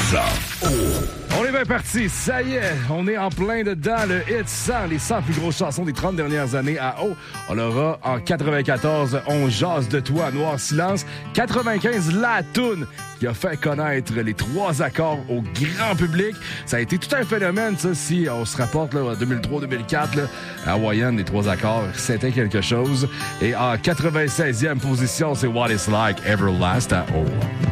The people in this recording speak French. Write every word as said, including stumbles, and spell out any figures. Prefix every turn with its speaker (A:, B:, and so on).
A: cent. Oh.
B: On est bien parti, ça y est, on est en plein dedans, le hit cent, les cent plus grosses chansons des trente dernières années à O. On l'aura en quatre-vingt-quatorze, On jase de toi, Noir Silence. quatre-vingt-quinze, la toune qui a fait connaître les trois accords au grand public. Ça a été tout un phénomène, ça, si on se rapporte là, à deux mille trois deux mille quatre, là, à Hawaïenne, les trois accords, c'était quelque chose. Et en quatre-vingt-seizième position, c'est What It's Like Everlast à O.